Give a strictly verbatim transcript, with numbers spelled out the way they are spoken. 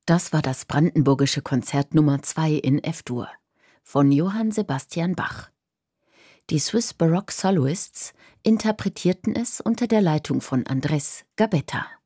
Das war das Brandenburgische Konzert Nummer zwei in F-Dur von Johann Sebastian Bach. Die Swiss Baroque Soloists interpretierten es unter der Leitung von Andrés Gabetta.